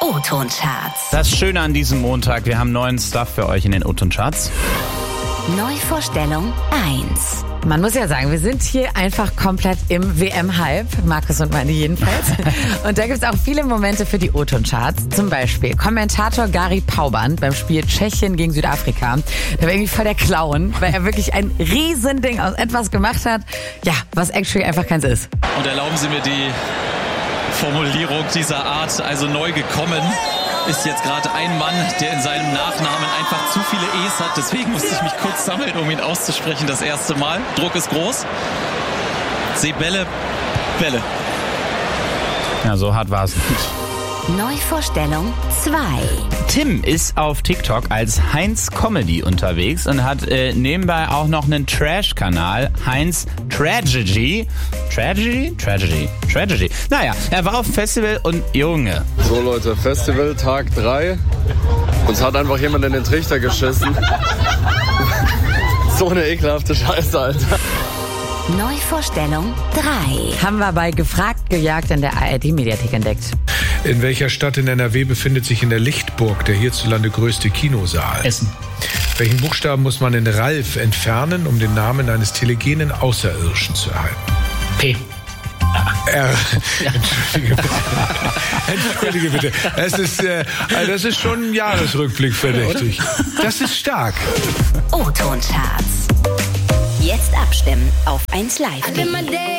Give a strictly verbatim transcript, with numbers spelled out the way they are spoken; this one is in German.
O-Ton-Charts. Das Schöne an diesem Montag, wir haben neuen Stuff für euch in den O-Ton-Charts. Neuvorstellung eins. Man muss ja sagen, wir sind hier einfach komplett im W M-Hype, Markus und meine jedenfalls. Und da gibt es auch viele Momente für die O-Ton-Charts. Zum Beispiel Kommentator Gary Pauband beim Spiel Tschechien gegen Südafrika. Der war irgendwie voll der Clown, weil er wirklich ein Riesending aus etwas gemacht hat, ja, was actually einfach keins ist. Und erlauben Sie mir die Formulierung dieser Art, also neu gekommen ist jetzt gerade ein Mann, der in seinem Nachnamen einfach zu viele E's hat. Deswegen musste ich mich kurz sammeln, um ihn auszusprechen das erste Mal. Druck ist groß. Sebelle, Bälle. Ja, so hart war es nicht. Neuvorstellung zwei. Tim ist auf TikTok als Heinz Comedy unterwegs und hat äh, nebenbei auch noch einen Trash-Kanal, Heinz Tragedy. Tragedy? Tragedy. Tragedy. Naja, er war auf dem Festival und Junge. So Leute, Festival, Tag drei. Uns hat einfach jemand in den Trichter geschissen. So eine ekelhafte Scheiße, Alter. Neuvorstellung drei. Haben wir bei Gefragt gejagt in der A R D-Mediathek entdeckt. In welcher Stadt in N R W befindet sich in der Lichtburg der hierzulande größte Kinosaal? Essen. Welchen Buchstaben muss man in Ralf entfernen, um den Namen eines telegenen Außerirdischen zu erhalten? P. R. Entschuldige bitte. Entschuldige bitte. Es ist, äh, das ist schon ein Jahresrückblick verdächtig. Das ist stark. O-Ton-Charts. Jetzt abstimmen auf eins live punkt de.